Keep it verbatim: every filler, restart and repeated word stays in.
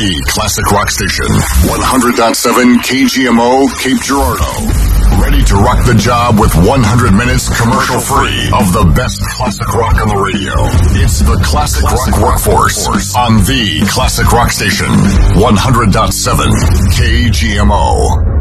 The Classic Rock Station, one hundred point seven K G M O, Cape Girardeau. Ready to rock the job with one hundred minutes commercial-free of the best classic rock on the radio. It's the Classic Rock Workforce on The Classic Rock Station, one hundred point seven K G M O.